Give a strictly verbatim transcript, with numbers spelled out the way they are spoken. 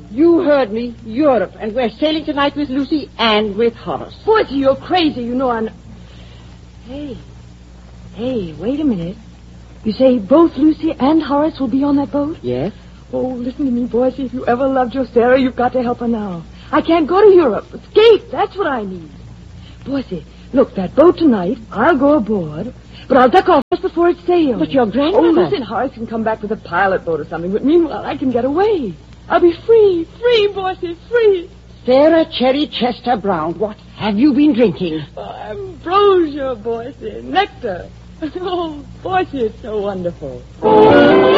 You heard me. Europe. And we're sailing tonight with Lucy and with Horace. Boise, you're crazy. You know I'm... Hey. Hey, wait a minute. You say both Lucy and Horace will be on that boat? Yes. Oh, listen to me, Boise. If you ever loved your Sarah, you've got to help her now. I can't go to Europe. Escape. That's what I need. Boise, look, that boat tonight, I'll go aboard, but I'll duck off just before it sails. But your grandmother... Oh, listen, Horace can come back with a pilot boat or something, but meanwhile I can get away. I'll be free, free, Boise, free. Sarah Cherry Chester Brown, what have you been drinking? Oh, ambrosia, Boise, nectar. Oh, Boise, it's so wonderful.